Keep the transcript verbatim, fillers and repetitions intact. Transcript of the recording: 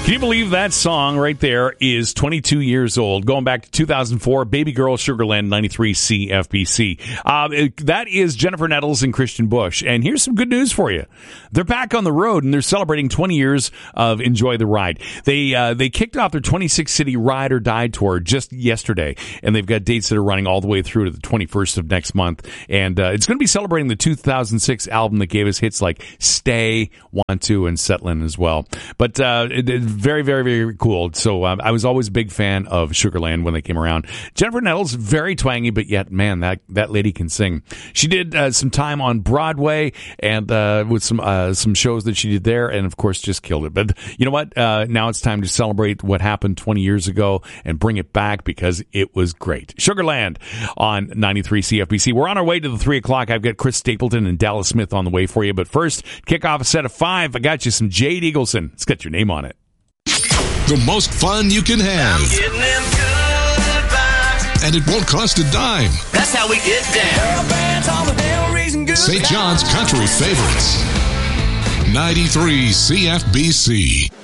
Can you believe that song right there is twenty-two years old, going back to two thousand four, Baby Girl, Sugarland, ninety-three C F B C. Uh, it, that is Jennifer Nettles and Christian Bush. And here's some good news for you. They're back on the road, and they're celebrating twenty years of Enjoy the Ride. They uh, they kicked off their twenty-six city Ride or Die tour just yesterday, and they've got dates that are running all the way through to the twenty-first of next month. And uh, it's going to be celebrating the two thousand six album that gave us hits like Stay, Want To, and Settlin' as well. But uh, it, it, very, very, very cool. So um, I was always a big fan of Sugarland when they came around. Jennifer Nettles, very twangy, but yet, man, that, that lady can sing. She did uh, some time on Broadway and uh, with some uh, some shows that she did there, and of course, just killed it. But you know what? Uh, now it's time to celebrate what happened twenty years ago and bring it back because it was great. Sugarland on ninety-three C F B C. We're on our way to the three o'clock. I've got Chris Stapleton and Dallas Smith on the way for you. But first, kick off a set of five. I got you some Jade Eagleson. It's got your name on it. The most fun you can have. I'm getting them good vibes. And it won't cost a dime. That's how we get down. Saint John's Country Favorites. ninety-three C F B C.